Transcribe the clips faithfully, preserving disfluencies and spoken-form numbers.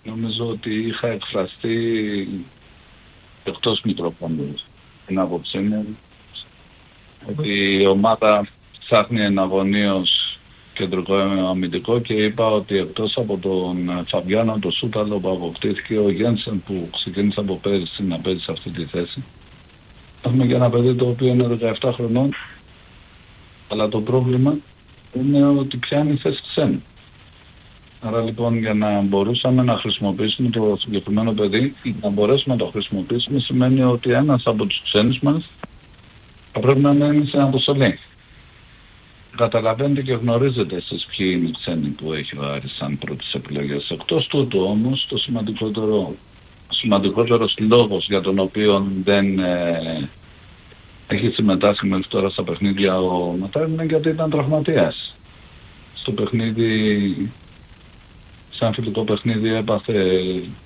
νομίζω ότι είχα εκφραστεί εκτός μικροφώνου την άποψή μου ότι η ομάδα ψάχνει εναγωνίως κεντρικό αμυντικό και είπα ότι εκτός από τον Φαμπιάνο, τον Σούταλο που αποκτήθηκε, ο Γένσεν που ξεκίνησε από πέρυσι να παίζει σε αυτή τη θέση, έχουμε και ένα παιδί το οποίο είναι δεκαεπτά χρονών, αλλά το πρόβλημα είναι ότι πιάνει θέση ξένου. Άρα λοιπόν για να μπορούσαμε να χρησιμοποιήσουμε το συγκεκριμένο παιδί ή να μπορέσουμε να το χρησιμοποιήσουμε σημαίνει ότι ένας από τους ξένους μας θα πρέπει να είναι σε αποστολή. Καταλαβαίνετε και γνωρίζετε εσείς ποιοι είναι οι ξένοι που έχει ο Άρης σαν πρώτες επιλογές. Εκτός τούτου όμως το σημαντικότερο, ο σημαντικότερος λόγος για τον οποίο δεν ε, έχει συμμετάσχει μέχρι τώρα στα παιχνίδια ο Ματάρ είναι γιατί ήταν τραυματίας. Στο παιχνίδι, σαν φιλικό παιχνίδι έπαθε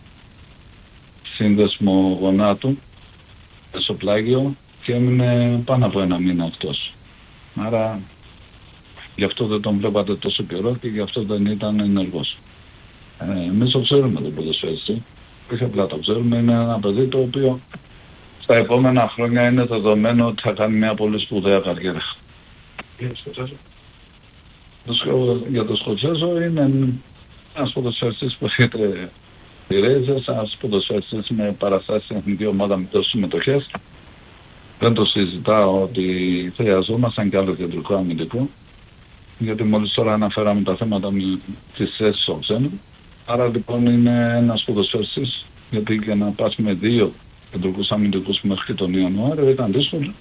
σύνδεσμο γονάτου, εσωπλάγιο και έμεινε πάνω από ένα μήνα αυτός. Άρα γι' αυτό δεν τον βλέπατε τόσο καιρό και γι' αυτό δεν ήταν ενεργός. Ε, εμείς το ξέρουμε τον ποδοσφαιριστή, όχι απλά το ξέρουμε, είναι ένα παιδί το οποίο στα επόμενα χρόνια είναι δεδομένο ότι θα κάνει μια πολύ σπουδαία καριέρα. Για το Σκοτσέζο είναι ένας ποδοσφαιριστής που έχετε τη Ρέιζες, ένας ποδοσφαιριστής με παραστάσεις στην εθνική ομάδα με τόσες συμμετοχές. Δεν το συζητάω ότι χρειαζόμασταν κι άλλο κεντρικό αμυντικό, γιατί μόλις τώρα αναφέραμε τα θέματα με τις θέσεις των ξένων. Άρα λοιπόν είναι ένας ποδοσφαιριστής, γιατί και να πας με δύο κεντρικούς αμυντικούς μέχρι τον Ιανουάριο ήταν δύσκολο.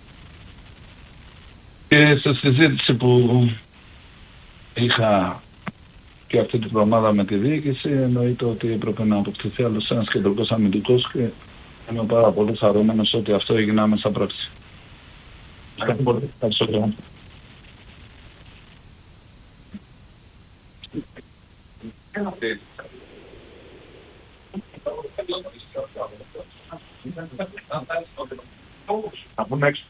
Και στη συζήτηση που είχα και αυτή την εβδομάδα με τη διοίκηση, εννοείται ότι έπρεπε να αποκτηθεί άλλος ένας κεντρικός αμυντικός και είμαι πάρα πολύ χαρούμενος ότι αυτό έγινε άμεσα πράξη. Ευχαριστώ. Από έξω.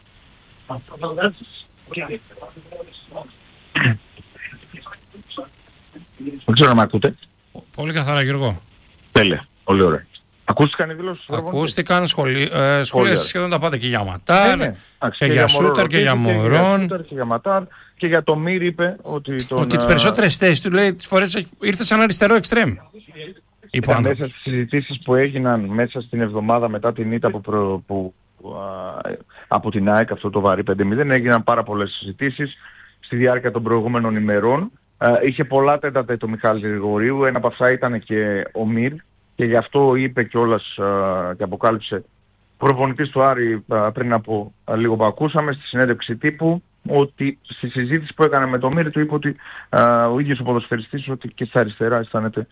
Δεν ξέρω να με ακούτε. Πολύ καθαρά, Γιώργο. Τέλεια. Πολύ ωραία. Ακούστηκαν οι δηλώσεις? Ακούστηκαν, σχολεί, ε, σχολίασαν σχεδόν τα πάντα και για Ματάρ, ναι, ναι. και, και για Σούταρ και για Μωρόν. Και για Ματάρ και για το Μύρ είπε ότι τον... Ότι τις περισσότερες θέσεις του λέει τις φορές ήρθε σαν αριστερό εξτρέμ. Ήταν μέσα στις συζητήσεις που έγιναν μέσα στην εβδομάδα μετά την ήττα που, προ, που α, από την ΑΕΚ, αυτό το βαρύ πέντε μηδέν, έγιναν πάρα πολλές συζητήσεις στη διάρκεια των προηγούμενων ημερών. Α, είχε πολλά τέταρτα το Μιχάλης Γρηγορίου, ένα από αυτά ήταν και ο Μύρ και γι' αυτό είπε κιόλας α, και αποκάλυψε προπονητής του Άρη α, πριν από α, λίγο που ακούσαμε στη συνέντευξη τύπου, ότι στη συζήτηση που έκανε με τον Μύρη του είπε ότι α, ο ίδιος ο ποδοσφαιριστής ότι και στα αριστερά αισθάνεται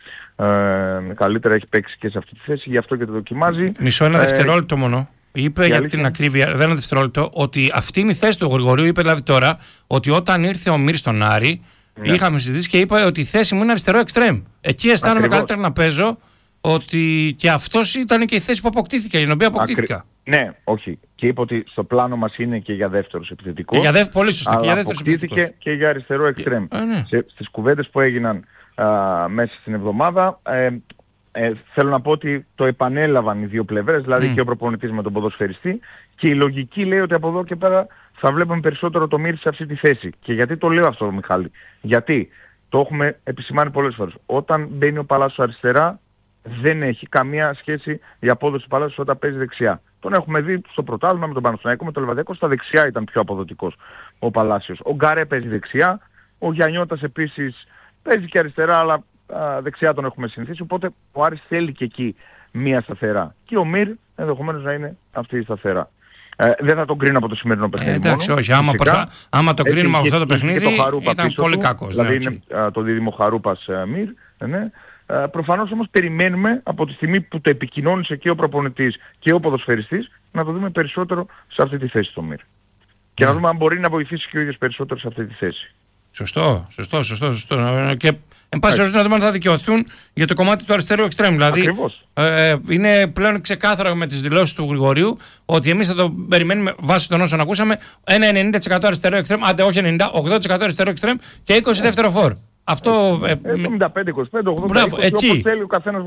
α, καλύτερα, έχει παίξει και σε αυτή τη θέση, γι' αυτό και το δοκιμάζει. Μισό ένα ε, δευτερόλεπτο μόνο. Είπε για αλήθεια. Την ακρίβεια, δεν ένα δευτερόλεπτο, ότι αυτή είναι η θέση του Γρηγορίου. Είπε δηλαδή τώρα ότι όταν ήρθε ο Μύρη στον Άρη, ναι. είχαμε συζητήσει και είπε ότι η θέση μου είναι αριστερό εξτρέμ. Εκεί αισθάνομαι Ακριβώς. καλύτερα να παίζω, ότι και αυτός ήταν και η θέση που αποκτήθηκε, για την οποία αποκτήθηκα. Ακρι... Ναι, όχι. Και είπε ότι στο πλάνο μας είναι και για δεύτερος επιθετικός. Για δεύτερο, πολύ σωστά. Αλλά και για δεύτερος αποκτήθηκε και για αριστερό εξτρέμ. Ε, ναι. Στις κουβέντες που έγιναν α, μέσα στην εβδομάδα, ε, ε, θέλω να πω ότι το επανέλαβαν οι δύο πλευρές, δηλαδή mm. και ο προπονητής με τον ποδοσφαιριστή, και η λογική λέει ότι από εδώ και πέρα θα βλέπουμε περισσότερο το Μύρη σε αυτή τη θέση. Και γιατί το λέω αυτό, Μιχάλη? Γιατί το έχουμε επισημάνει πολλές φορές. Όταν μπαίνει ο Παλάσιος αριστερά, δεν έχει καμία σχέση η απόδοση του Παλάσιου όταν παίζει δεξιά. Τον έχουμε δει στο πρωτάθλημα με τον Παναθηναϊκό, με τον Λεβαδιακό, στα δεξιά ήταν πιο αποδοτικός ο Παλάσιος. Ο Γκαρέ παίζει δεξιά, ο Γιαννιώτας επίσης παίζει και αριστερά, αλλά α, δεξιά τον έχουμε συνηθίσει, οπότε ο Άρης θέλει και εκεί μία σταθερά. Και ο Μύρ ενδεχομένως να είναι αυτή η σταθερά. Ε, δεν θα τον κρίνω από το σημερινό παιχνίδι. Ε, εντάξει, μόνο, όχι. Άμα, προσά... άμα τον κρίνουμε από αυτό το παιχνίδι, το ήταν πολύ του, κακός. Δηλαδή ναι, είναι α, το δίδυμο Χαρούπας Μύρ. Ναι. Uh, προφανώς όμως περιμένουμε από τη στιγμή που το επικοινώνησε και ο προπονητής και ο ποδοσφαιριστής να το δούμε περισσότερο σε αυτή τη θέση το Μύρ. Και mm. να δούμε αν μπορεί να βοηθήσει και ο ίδιος περισσότερο σε αυτή τη θέση. Σωστό, σωστό, σωστό. σωστό. Και εν πάση περιπτώσει να δούμε αν θα δικαιωθούν για το κομμάτι του αριστερού εξτρέμ. Δηλαδή ε, είναι πλέον ξεκάθαρο με τις δηλώσεις του Γρηγορίου ότι εμείς θα το περιμένουμε βάσει των όσων ακούσαμε ένα ενενήντα τοις εκατό αριστερό εξτρέμ, άντε όχι ενενήντα, ογδόντα τοις εκατό αριστερό εξτρέμ και είκοσι τοις εκατό δεύτερο φόρ. Αυτό. εβδομήντα πέντε είκοσι πέντε, ογδόντα είκοσι, όπως θέλει ο καθένας.